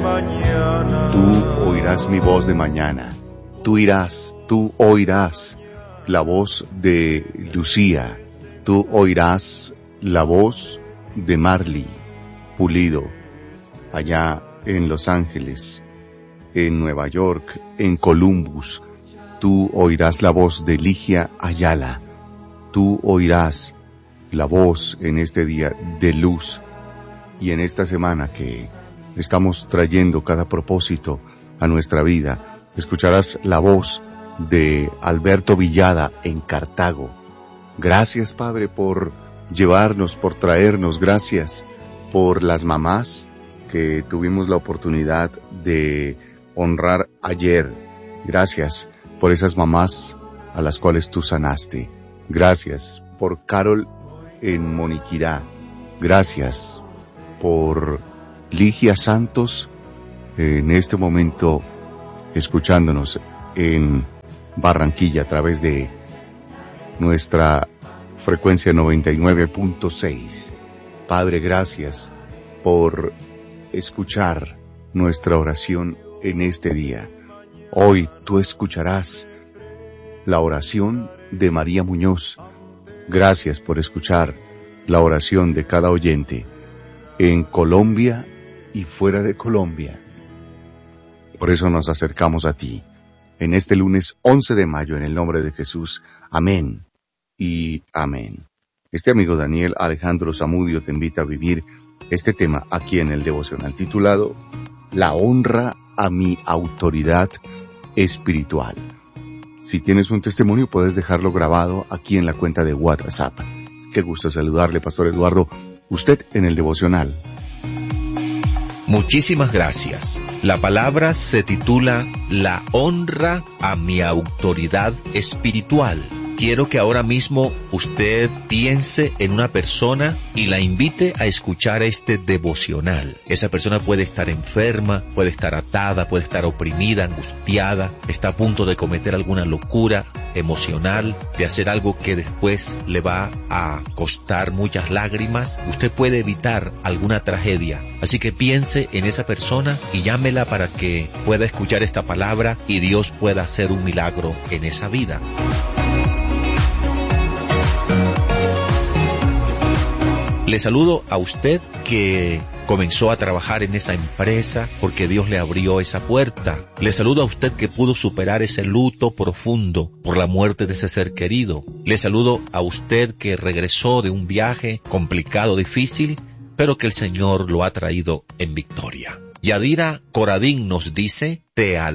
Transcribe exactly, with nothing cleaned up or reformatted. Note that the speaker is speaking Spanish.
mañana. Tú oirás mi voz de mañana. Tú irás, tú oirás la voz de Lucía. Tú oirás la voz de Marley Pulido, allá en Los Ángeles, en Nueva York, en Columbus. Tú oirás la voz de Ligia Ayala. Tú oirás la voz en este día de luz y en esta semana que estamos trayendo cada propósito a nuestra vida. Escucharás la voz de Alberto Villada en Cartago. Gracias, Padre, por llevarnos, por traernos. Gracias por las mamás que tuvimos la oportunidad de honrar ayer. Gracias por esas mamás a las cuales tú sanaste. Gracias por Carol en Moniquirá. Gracias por Ligia Santos en este momento escuchándonos en Barranquilla a través de nuestra frecuencia noventa y nueve punto seis. Padre, gracias por escuchar nuestra oración en este día. Hoy tú escucharás la oración de María Muñoz. Gracias por escuchar la oración de cada oyente en Colombia y fuera de Colombia. Por eso nos acercamos a ti en este lunes once de mayo en el nombre de Jesús. Amén y amén. Este amigo Daniel Alejandro Zamudio te invita a vivir este tema aquí en el devocional titulado La honra a mi autoridad espiritual. Si tienes un testimonio puedes dejarlo grabado aquí en la cuenta de WhatsApp. Qué gusto saludarle, Pastor Eduardo, usted en el devocional. Muchísimas gracias. La palabra se titula La honra a mi autoridad espiritual. Quiero que ahora mismo usted piense en una persona y la invite a escuchar este devocional. Esa persona puede estar enferma, puede estar atada, puede estar oprimida, angustiada, está a punto de cometer alguna locura emocional, de hacer algo que después le va a costar muchas lágrimas. Usted puede evitar alguna tragedia. Así que piense en esa persona y llámela para que pueda escuchar esta palabra y Dios pueda hacer un milagro en esa vida. Le saludo a usted que comenzó a trabajar en esa empresa porque Dios le abrió esa puerta. Le saludo a usted que pudo superar ese luto profundo por la muerte de ese ser querido. Le saludo a usted que regresó de un viaje complicado, difícil, pero que el Señor lo ha traído en victoria. Yadira Coradín nos dice, te alabo.